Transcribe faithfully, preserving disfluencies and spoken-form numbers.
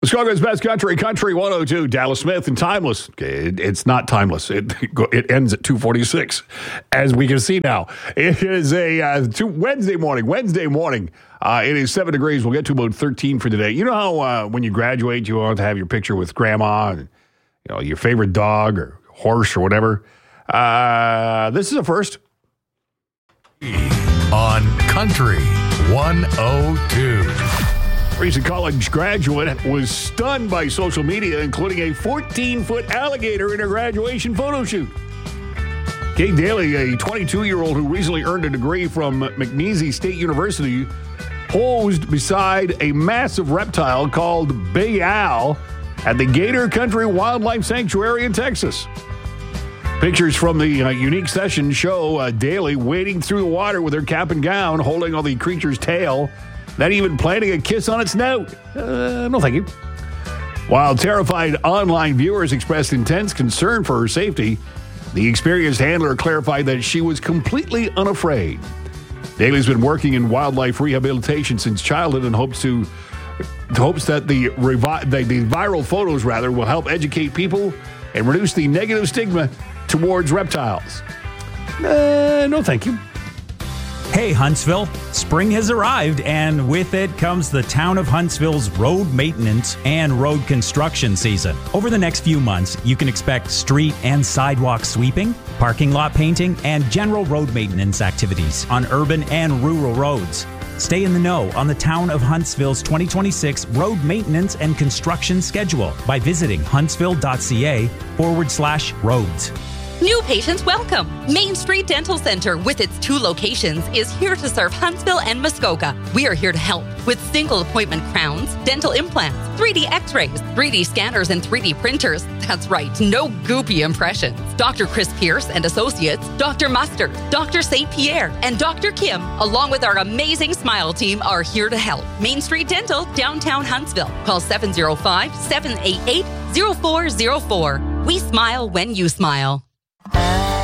Chicago's best country, Country one oh two, Dallas Smith, and Timeless. It, it's not timeless. It it ends at two forty-six, as we can see now. It is a uh, two, Wednesday morning. Wednesday morning. Uh, it is seven degrees. We'll get to about thirteen for today. You know how uh, when you graduate, you want to have your picture with grandma and you know your favorite dog or horse or whatever. Uh, this is a first. On Country one oh two. Recent college graduate was stunned by social media, including a fourteen-foot alligator in her graduation photo shoot. Kate Daly, a twenty-two-year-old who recently earned a degree from McNeese State University, posed beside a massive reptile called Big Al at the Gator Country Wildlife Sanctuary in Texas. Pictures from the uh, unique session show uh, Daly wading through the water with her cap and gown, holding on the creature's tail, not even planting a kiss on its snout. Uh, no, thank you. While terrified online viewers expressed intense concern for her safety, the experienced handler clarified that she was completely unafraid. Daly's been working in wildlife rehabilitation since childhood and hopes to hopes that the, revi- the, the viral photos rather will help educate people and reduce the negative stigma towards reptiles. Uh, no, thank you. Hey, Huntsville, spring has arrived, and with it comes the town of Huntsville's road maintenance and road construction season. Over the next few months, you can expect street and sidewalk sweeping, parking lot painting, and general road maintenance activities on urban and rural roads. Stay in the know on the town of Huntsville's twenty twenty-six road maintenance and construction schedule by visiting huntsville.ca forward slash roads. New patients welcome. Main Street Dental Center, with its two locations, is here to serve Huntsville and Muskoka. We are here to help with single appointment crowns, dental implants, three D x-rays, three D scanners, and three D printers. That's right, no goopy impressions. Doctor Chris Pierce and Associates, Doctor Mustard, Doctor Saint Pierre, and Doctor Kim, along with our amazing Smile team, are here to help. Main Street Dental, downtown Huntsville. Call seven oh five, seven eight eight, oh four oh four. We smile when you smile.